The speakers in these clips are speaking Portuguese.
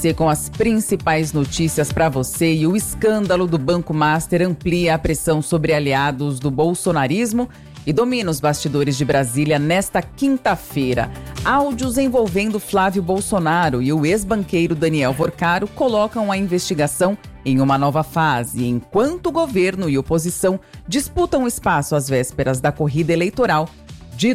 Com as principais notícias para você, e o escândalo do Banco Master amplia a pressão sobre aliados do bolsonarismo e domina os bastidores de Brasília nesta quinta-feira. Áudios envolvendo Flávio Bolsonaro e o ex-banqueiro Daniel Vorcaro colocam a investigação em uma nova fase, enquanto o governo e oposição disputam espaço às vésperas da corrida eleitoral de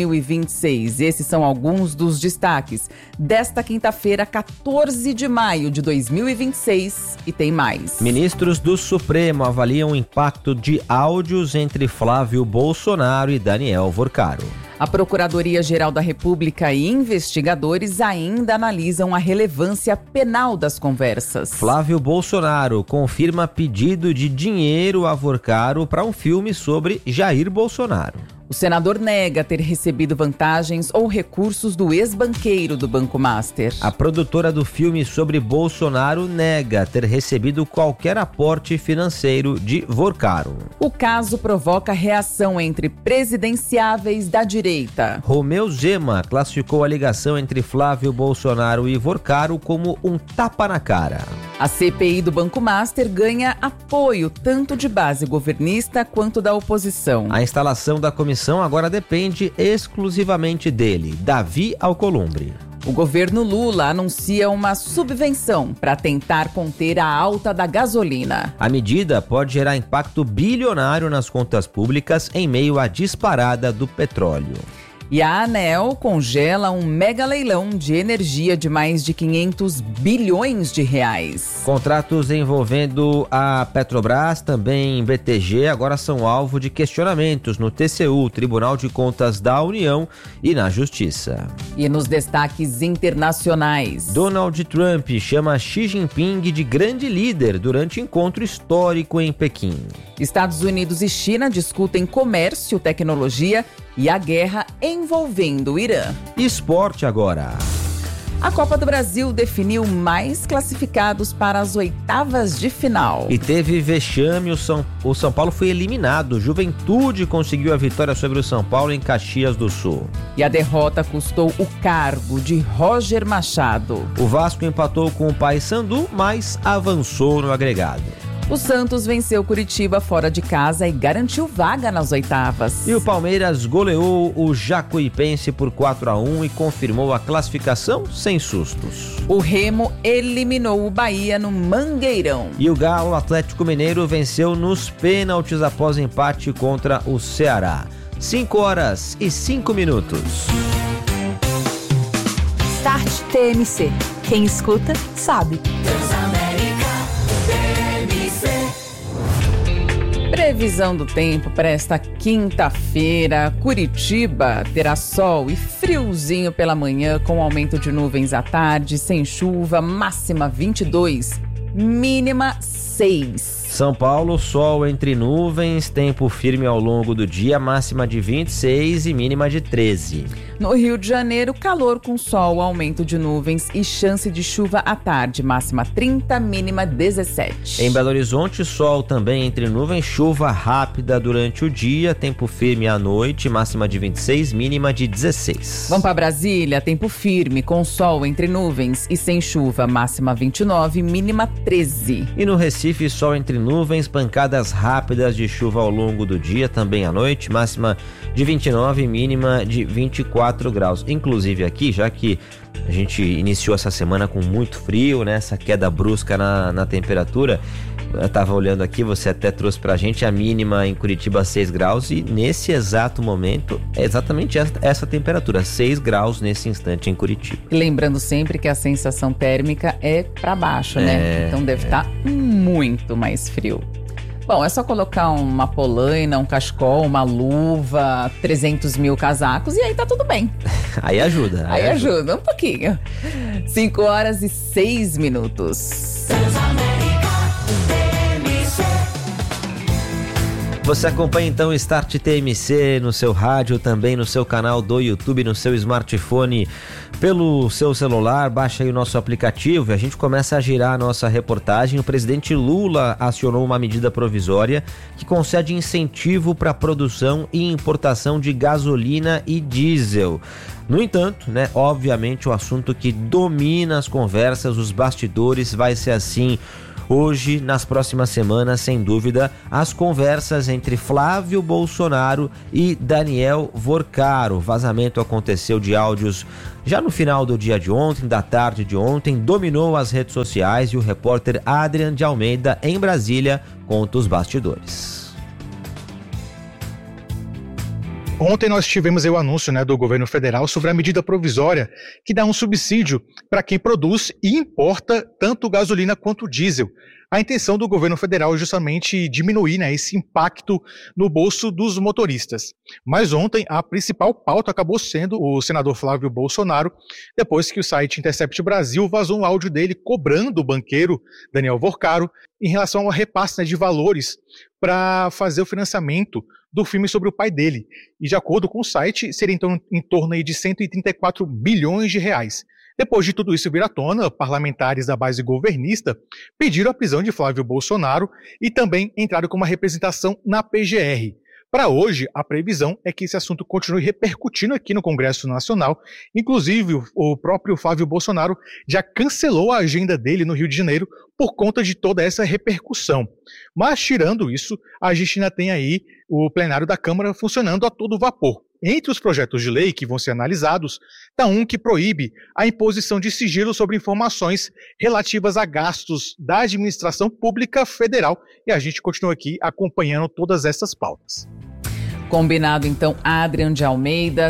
2026. Esses são alguns dos destaques desta quinta-feira, 14 de maio de 2026, e tem mais. Ministros do Supremo avaliam o impacto de áudios entre Flávio Bolsonaro e Daniel Vorcaro. A Procuradoria-Geral da República e investigadores ainda analisam a relevância penal das conversas. Flávio Bolsonaro confirma pedido de dinheiro a Vorcaro para um filme sobre Jair Bolsonaro. O senador nega ter recebido vantagens ou recursos do ex-banqueiro do Banco Master. A produtora do filme sobre Bolsonaro nega ter recebido qualquer aporte financeiro de Vorcaro. O caso provoca reação entre presidenciáveis da direita. Romeu Zema classificou a ligação entre Flávio Bolsonaro e Vorcaro como um tapa na cara. A CPI do Banco Master ganha apoio tanto de base governista quanto da oposição. A instalação da comissão agora depende exclusivamente dele, Davi Alcolumbre. O governo Lula anuncia uma subvenção para tentar conter a alta da gasolina. A medida pode gerar impacto bilionário nas contas públicas em meio à disparada do petróleo. E a ANEEL congela um mega leilão de energia de mais de 500 bilhões de reais. Contratos envolvendo a Petrobras, também BTG, agora são alvo de questionamentos no TCU, Tribunal de Contas da União, e na Justiça. E nos destaques internacionais, Donald Trump chama Xi Jinping de grande líder durante encontro histórico em Pequim. Estados Unidos e China discutem comércio, tecnologia e a guerra envolvendo o Irã. Esporte agora. A Copa do Brasil definiu mais classificados para as oitavas de final. E teve vexame, o São Paulo foi eliminado. Juventude conseguiu a vitória sobre o São Paulo em Caxias do Sul. E a derrota custou o cargo de Roger Machado. O Vasco empatou com o Paysandu, mas avançou no agregado. O Santos venceu Curitiba fora de casa e garantiu vaga nas oitavas. E o Palmeiras goleou o Jacuipense por 4-1 e confirmou a classificação sem sustos. O Remo eliminou o Bahia no Mangueirão. E o Galo Atlético Mineiro venceu nos pênaltis após empate contra o Ceará. 5h05. Start TMC. Quem escuta, sabe. Previsão do tempo para esta quinta-feira. Curitiba terá sol e friozinho pela manhã, com aumento de nuvens à tarde, sem chuva, máxima 22, mínima 6. São Paulo, sol entre nuvens, tempo firme ao longo do dia, máxima de 26 e mínima de 13. No Rio de Janeiro, calor com sol, aumento de nuvens e chance de chuva à tarde, máxima 30, mínima 17. Em Belo Horizonte, sol também entre nuvens, chuva rápida durante o dia, tempo firme à noite, máxima de 26, mínima de 16. Vamos para Brasília, tempo firme com sol entre nuvens e sem chuva, máxima 29, mínima 13. E no Recife, sol entre nuvens, pancadas rápidas de chuva ao longo do dia, também à noite, máxima de 29, mínima de 24 graus. Inclusive aqui, já que a gente iniciou essa semana com muito frio, né? Essa queda brusca na temperatura, eu tava olhando aqui, você até trouxe pra gente a mínima em Curitiba 6 graus e nesse exato momento é exatamente essa temperatura, 6 graus nesse instante em Curitiba. Lembrando sempre que a sensação térmica é pra baixo, né? Então deve estar muito mais frio. Bom, é só colocar uma polaina, um cachecol, uma luva, 300 mil casacos e aí tá tudo bem. Aí ajuda. Aí ajuda um pouquinho. 5h06. Você acompanha então o Start TMC no seu rádio, também no seu canal do YouTube, no seu smartphone, pelo seu celular. Baixa aí o nosso aplicativo e a gente começa a girar a nossa reportagem. O presidente Lula acionou uma medida provisória que concede incentivo para a produção e importação de gasolina e diesel. No entanto, obviamente o assunto que domina as conversas, os bastidores, vai ser assim hoje, nas próximas semanas, sem dúvida, as conversas entre Flávio Bolsonaro e Daniel Vorcaro. O vazamento aconteceu de áudios já no final do dia de ontem, da tarde de ontem, dominou as redes sociais e o repórter Adrian de Almeida, em Brasília, conta os bastidores. Ontem nós tivemos o anúncio do governo federal sobre a medida provisória que dá um subsídio para quem produz e importa tanto gasolina quanto diesel. A intenção do governo federal é justamente diminuir esse impacto no bolso dos motoristas. Mas ontem a principal pauta acabou sendo o senador Flávio Bolsonaro, depois que o site Intercept Brasil vazou um áudio dele cobrando o banqueiro Daniel Vorcaro em relação ao repasse de valores para fazer o financiamento do filme sobre o pai dele. E de acordo com o site, seria então em torno de 134 bilhões de reais. Depois de tudo isso vir à tona, parlamentares da base governista pediram a prisão de Flávio Bolsonaro e também entraram com uma representação na PGR. Para hoje, a previsão é que esse assunto continue repercutindo aqui no Congresso Nacional. Inclusive, o próprio Flávio Bolsonaro já cancelou a agenda dele no Rio de Janeiro por conta de toda essa repercussão. Mas, tirando isso, a gente ainda tem aí o plenário da Câmara funcionando a todo vapor. Entre os projetos de lei que vão ser analisados, está um que proíbe a imposição de sigilo sobre informações relativas a gastos da administração pública federal. E a gente continua aqui acompanhando todas essas pautas. Combinado, então, Adrian de Almeida,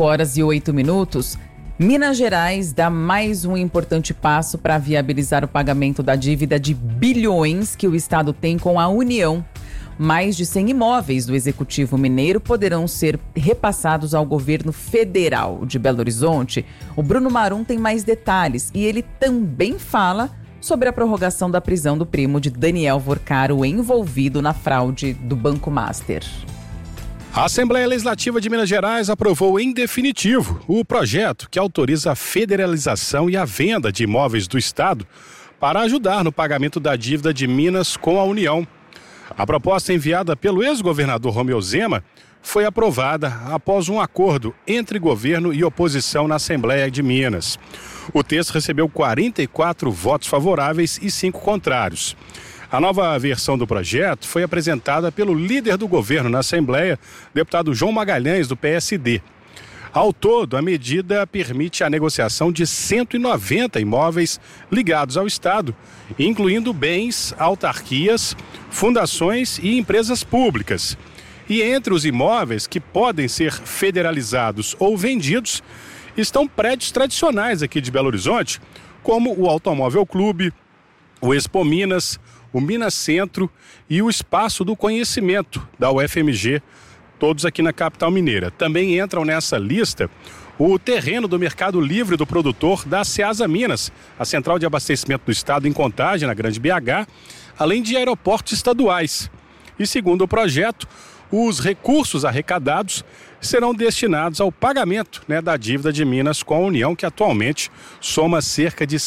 5h08. Minas Gerais dá mais um importante passo para viabilizar o pagamento da dívida de bilhões que o estado tem com a União. Mais de 100 imóveis do Executivo Mineiro poderão ser repassados ao governo federal de Belo Horizonte. O Bruno Marum tem mais detalhes e ele também fala sobre a prorrogação da prisão do primo de Daniel Vorcaro envolvido na fraude do Banco Master. A Assembleia Legislativa de Minas Gerais aprovou em definitivo o projeto que autoriza a federalização e a venda de imóveis do Estado para ajudar no pagamento da dívida de Minas com a União. A proposta enviada pelo ex-governador Romeu Zema foi aprovada após um acordo entre governo e oposição na Assembleia de Minas. O texto recebeu 44 votos favoráveis e 5 contrários. A nova versão do projeto foi apresentada pelo líder do governo na Assembleia, deputado João Magalhães, do PSD. Ao todo, a medida permite a negociação de 190 imóveis ligados ao Estado, incluindo bens, autarquias, fundações e empresas públicas. E entre os imóveis que podem ser federalizados ou vendidos, estão prédios tradicionais aqui de Belo Horizonte, como o Automóvel Clube, o Expo Minas, o Minas Centro e o Espaço do Conhecimento da UFMG, todos aqui na capital mineira. Também entram nessa lista o terreno do Mercado Livre do Produtor da Ceasa Minas, a central de abastecimento do estado em Contagem, na Grande BH, além de aeroportos estaduais. E segundo o projeto, os recursos arrecadados serão destinados ao pagamento da dívida de Minas com a União, que atualmente soma cerca de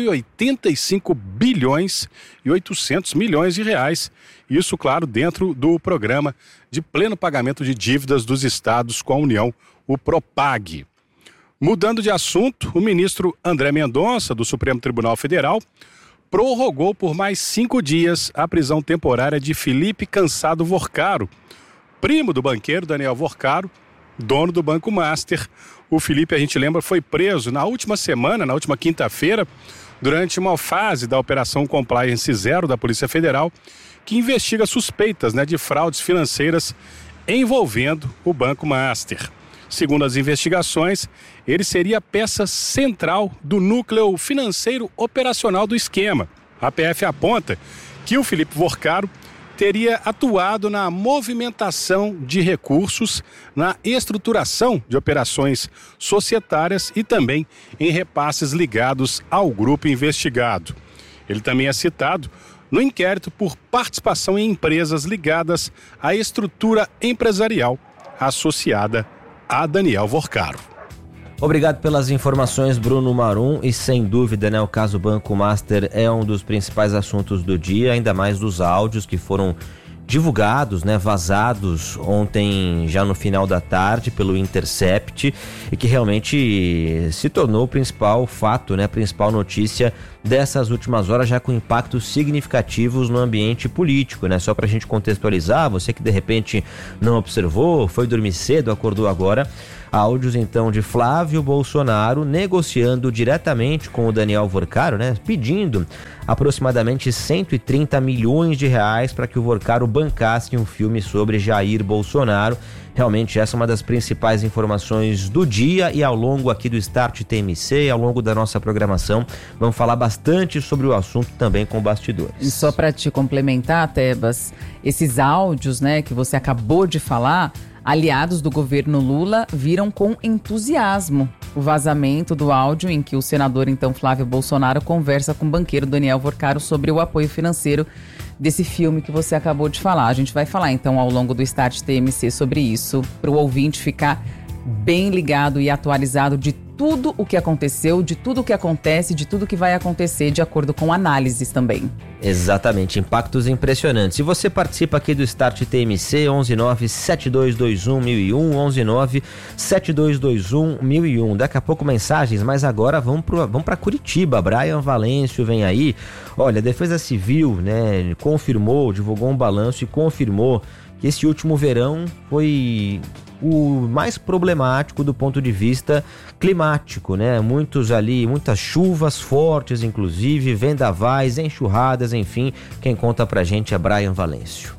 185 bilhões e 800 milhões de reais. Isso, claro, dentro do programa de pleno pagamento de dívidas dos estados com a União, o PROPAG. Mudando de assunto, o ministro André Mendonça, do Supremo Tribunal Federal, prorrogou por mais 5 dias a prisão temporária de Felipe Cansado Vorcaro, primo do banqueiro Daniel Vorcaro, dono do Banco Master. O Felipe, a gente lembra, foi preso na última semana, na última quinta-feira, durante uma fase da Operação Compliance Zero da Polícia Federal, que investiga suspeitas de fraudes financeiras envolvendo o Banco Master. Segundo as investigações, ele seria a peça central do núcleo financeiro operacional do esquema. A PF aponta que o Felipe Vorcaro teria atuado na movimentação de recursos, na estruturação de operações societárias e também em repasses ligados ao grupo investigado. Ele também é citado no inquérito por participação em empresas ligadas à estrutura empresarial associada a Daniel Vorcaro. Obrigado pelas informações, Bruno Marum, e sem dúvida, o caso Banco Master é um dos principais assuntos do dia, ainda mais dos áudios que foram divulgados, vazados ontem, já no final da tarde, pelo Intercept, e que realmente se tornou o principal fato, a principal notícia dessas últimas horas, já com impactos significativos no ambiente político, Só pra gente contextualizar, você que de repente não observou, foi dormir cedo, acordou agora, áudios então de Flávio Bolsonaro negociando diretamente com o Daniel Vorcaro, pedindo aproximadamente 130 milhões de reais para que o Vorcaro bancasse um filme sobre Jair Bolsonaro. Realmente essa é uma das principais informações do dia, e ao longo aqui do Start TMC, ao longo da nossa programação, vamos falar bastante sobre o assunto também com bastidores. E só para te complementar, Tebas, esses áudios, que você acabou de falar, aliados do governo Lula viram com entusiasmo o vazamento do áudio em que o senador, então, Flávio Bolsonaro, conversa com o banqueiro Daniel Vorcaro sobre o apoio financeiro desse filme que você acabou de falar. A gente vai falar, então, ao longo do Start TMC sobre isso, para o ouvinte ficar bem ligado e atualizado de tudo o que aconteceu, de tudo o que acontece, de tudo que vai acontecer, de acordo com análises também. Exatamente, impactos impressionantes. Se você participa aqui do Start TMC, 119-7221-1001, 119-7221-1001. Daqui a pouco mensagens, mas agora vamos para Curitiba. Brian Valêncio vem aí. Olha, a Defesa Civil, confirmou, divulgou um balanço e confirmou que esse último verão foi o mais problemático do ponto de vista climático, muitas chuvas fortes, inclusive, vendavais, enxurradas, enfim. Quem conta pra gente é Brian Valêncio.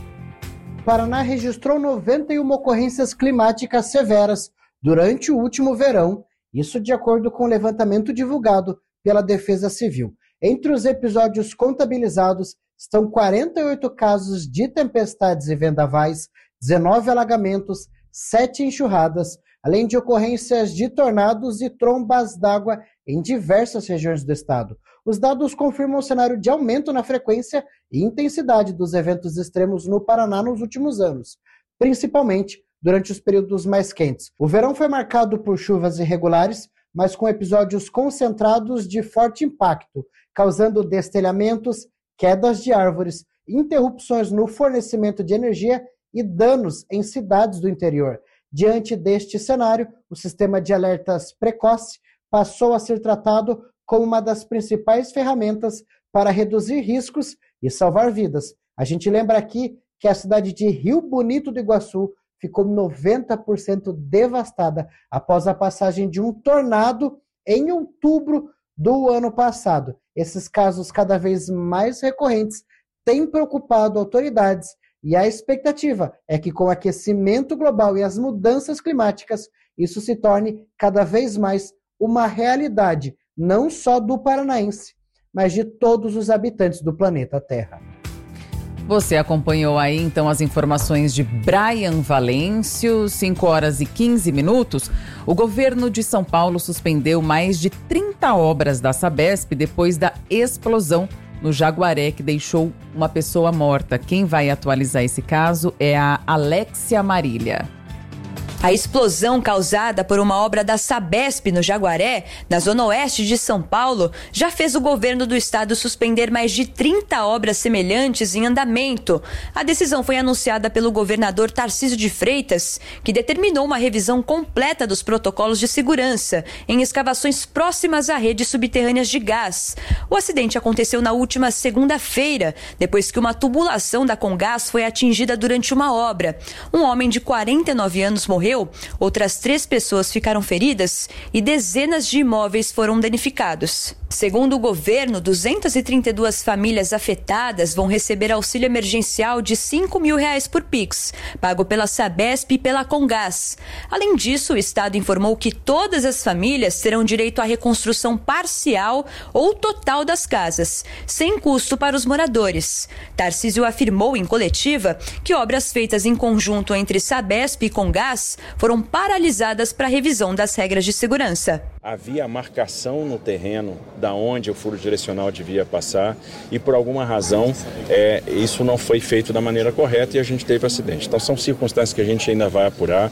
Paraná registrou 91 ocorrências climáticas severas durante o último verão, isso de acordo com o levantamento divulgado pela Defesa Civil. Entre os episódios contabilizados estão 48 casos de tempestades e vendavais, 19 alagamentos, 7 enxurradas, além de ocorrências de tornados e trombas d'água em diversas regiões do estado. Os dados confirmam o cenário de aumento na frequência e intensidade dos eventos extremos no Paraná nos últimos anos, principalmente durante os períodos mais quentes. O verão foi marcado por chuvas irregulares, mas com episódios concentrados de forte impacto, causando destelhamentos, quedas de árvores, interrupções no fornecimento de energia e danos em cidades do interior. Diante deste cenário, o sistema de alertas precoce passou a ser tratado como uma das principais ferramentas para reduzir riscos e salvar vidas. A gente lembra aqui que a cidade de Rio Bonito do Iguaçu ficou 90% devastada após a passagem de um tornado em outubro do ano passado. Esses casos cada vez mais recorrentes têm preocupado autoridades, e a expectativa é que com o aquecimento global e as mudanças climáticas, isso se torne cada vez mais uma realidade, não só do paranaense, mas de todos os habitantes do planeta Terra. Você acompanhou aí, então, as informações de Brian Valêncio, 5h15. O governo de São Paulo suspendeu mais de 30 obras da Sabesp depois da explosão no Jaguaré, que deixou uma pessoa morta. Quem vai atualizar esse caso é a Alexia Marília. A explosão causada por uma obra da Sabesp no Jaguaré, na zona oeste de São Paulo, já fez o governo do estado suspender mais de 30 obras semelhantes em andamento. A decisão foi anunciada pelo governador Tarcísio de Freitas, que determinou uma revisão completa dos protocolos de segurança em escavações próximas a redes subterrâneas de gás. O acidente aconteceu na última segunda-feira, depois que uma tubulação da Comgás foi atingida durante uma obra. Um homem de 49 anos morreu, outras 3 pessoas ficaram feridas e dezenas de imóveis foram danificados. Segundo o governo, 232 famílias afetadas vão receber auxílio emergencial de R$5 mil por Pix, pago pela Sabesp e pela Comgás. Além disso, o estado informou que todas as famílias terão direito à reconstrução parcial ou total das casas, sem custo para os moradores. Tarcísio afirmou em coletiva que obras feitas em conjunto entre Sabesp e Comgás foram paralisadas para a revisão das regras de segurança. Havia marcação no terreno da onde o furo direcional devia passar e por alguma razão isso não foi feito da maneira correta e a gente teve acidente. Então são circunstâncias que a gente ainda vai apurar.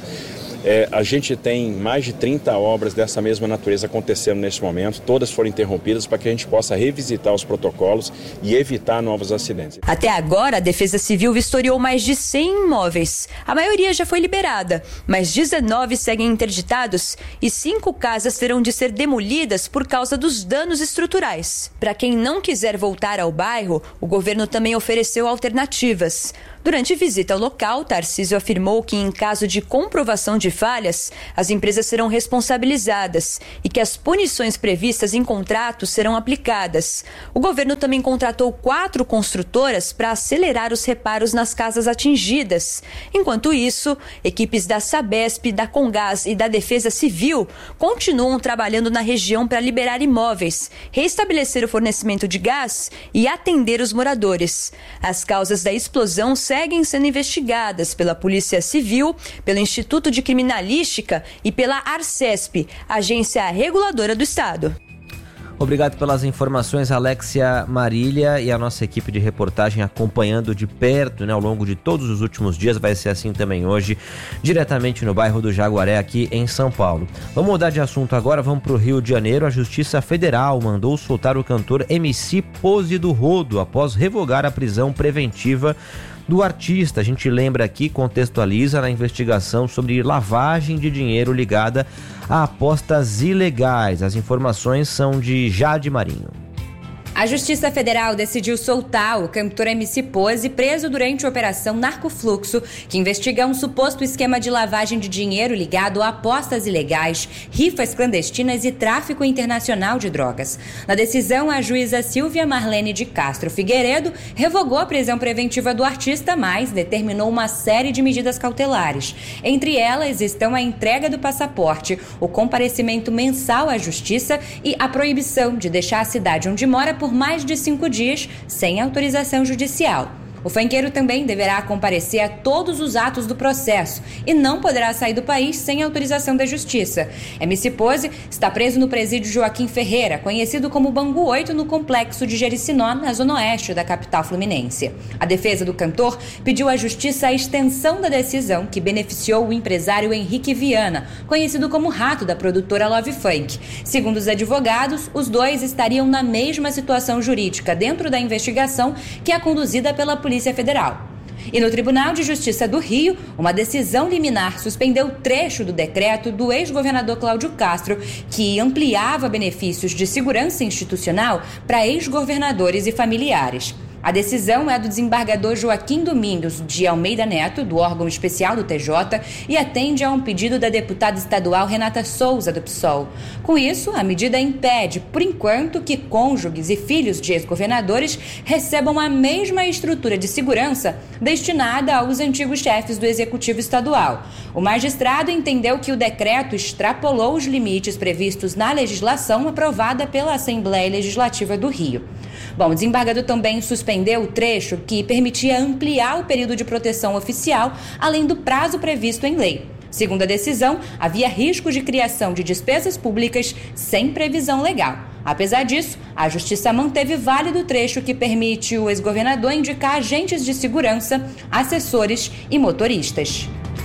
A gente tem mais de 30 obras dessa mesma natureza acontecendo neste momento, todas foram interrompidas para que a gente possa revisitar os protocolos e evitar novos acidentes. Até agora, a Defesa Civil vistoriou mais de 100 imóveis. A maioria já foi liberada, mas 19 seguem interditados e 5 casas terão de ser demolidas por causa dos danos estruturais. Para quem não quiser voltar ao bairro, o governo também ofereceu alternativas. Durante visita ao local, Tarcísio afirmou que, em caso de comprovação de falhas, as empresas serão responsabilizadas e que as punições previstas em contrato serão aplicadas. O governo também contratou 4 construtoras para acelerar os reparos nas casas atingidas. Enquanto isso, equipes da Sabesp, da Comgás e da Defesa Civil continuam trabalhando na região para liberar imóveis, restabelecer o fornecimento de gás e atender os moradores. As causas da explosão seguem sendo investigadas pela Polícia Civil, pelo Instituto de Criminalística e pela Arcesp, agência reguladora do Estado. Obrigado pelas informações, Alexia Marília, e a nossa equipe de reportagem acompanhando de perto, ao longo de todos os últimos dias. Vai ser assim também hoje, diretamente no bairro do Jaguaré, aqui em São Paulo. Vamos mudar de assunto agora, vamos para o Rio de Janeiro. A Justiça Federal mandou soltar o cantor MC Pose do Rodo após revogar a prisão preventiva do artista. A gente lembra aqui, contextualiza na investigação sobre lavagem de dinheiro ligada a apostas ilegais. As informações são de Jade Marinho. A Justiça Federal decidiu soltar o cantor MC Pose, preso durante a Operação Narcofluxo, que investiga um suposto esquema de lavagem de dinheiro ligado a apostas ilegais, rifas clandestinas e tráfico internacional de drogas. Na decisão, a juíza Silvia Marlene de Castro Figueiredo revogou a prisão preventiva do artista, mas determinou uma série de medidas cautelares. Entre elas estão a entrega do passaporte, o comparecimento mensal à Justiça e a proibição de deixar a cidade onde mora por mais de 5 dias sem autorização judicial. O funkeiro também deverá comparecer a todos os atos do processo e não poderá sair do país sem autorização da Justiça. MC Pose está preso no presídio Joaquim Ferreira, conhecido como Bangu 8, no complexo de Jericinó, na zona oeste da capital fluminense. A defesa do cantor pediu à Justiça a extensão da decisão que beneficiou o empresário Henrique Viana, conhecido como Rato, da produtora Love Funk. Segundo os advogados, os dois estariam na mesma situação jurídica dentro da investigação que é conduzida pela Polícia Federal. E no Tribunal de Justiça do Rio, uma decisão liminar suspendeu trecho do decreto do ex-governador Cláudio Castro, que ampliava benefícios de segurança institucional para ex-governadores e familiares. A decisão é do desembargador Joaquim Domingos de Almeida Neto, do órgão especial do TJ, e atende a um pedido da deputada estadual Renata Souza, do PSOL. Com isso, a medida impede, por enquanto, que cônjuges e filhos de ex-governadores recebam a mesma estrutura de segurança destinada aos antigos chefes do Executivo Estadual. O magistrado entendeu que o decreto extrapolou os limites previstos na legislação aprovada pela Assembleia Legislativa do Rio. Bom, o desembargador também suspendeu o trecho que permitia ampliar o período de proteção oficial, além do prazo previsto em lei. Segundo a decisão, havia risco de criação de despesas públicas sem previsão legal. Apesar disso, a Justiça manteve válido o trecho que permite o ex-governador indicar agentes de segurança, assessores e motoristas.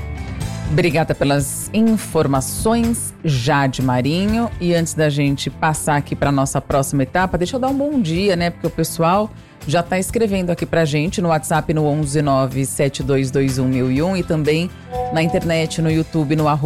Obrigada pelas informações, Jade Marinho. E antes da gente passar aqui para a nossa próxima etapa, deixa eu dar um bom dia, porque o pessoal já está escrevendo aqui para a gente no WhatsApp no 11972211001 e também na internet, no YouTube, no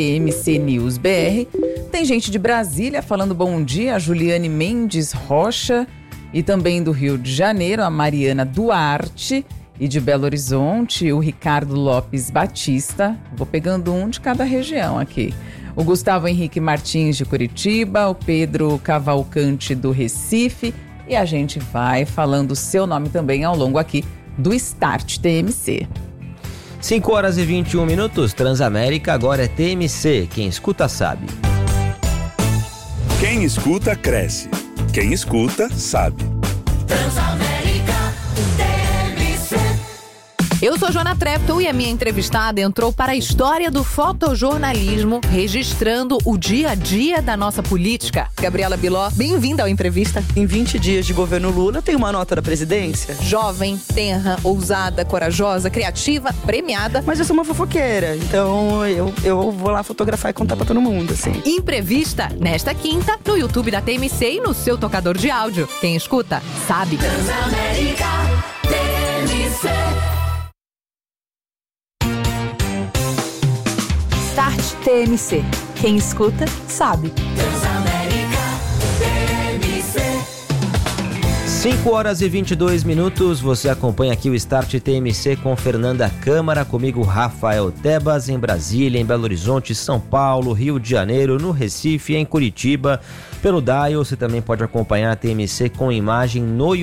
@TMCNewsBR. Tem gente de Brasília falando bom dia, a Juliane Mendes Rocha, e também do Rio de Janeiro, a Mariana Duarte. E de Belo Horizonte, o Ricardo Lopes Batista. Vou pegando um de cada região aqui. O Gustavo Henrique Martins de Curitiba, o Pedro Cavalcante do Recife. E a gente vai falando o seu nome também ao longo aqui do Start TMC. 5h21, Transamérica, agora é TMC. Quem escuta sabe. Quem escuta cresce. Quem escuta sabe. Transamérica TMC. Eu sou Joana Trepton e a minha entrevistada entrou para a história do fotojornalismo, registrando o dia a dia da nossa política. Gabriela Biló, bem-vinda ao Entrevista. Em 20 dias de governo Lula, tem uma nota da presidência. Jovem, tenra, ousada, corajosa, criativa, premiada. Mas eu sou uma fofoqueira, então eu vou lá fotografar e contar pra todo mundo, assim. Imprevista, nesta quinta, no YouTube da TMC e no seu tocador de áudio. Quem escuta, sabe. Transamérica, TMC. Start TMC. Quem escuta, sabe. Transamérica, TMC. 5h22, você acompanha aqui o Start TMC com Fernanda Câmara, comigo Rafael Tebas, em Brasília, em Belo Horizonte, São Paulo, Rio de Janeiro, no Recife, em Curitiba. Pelo Dial, você também pode acompanhar a TMC com imagem no YouTube.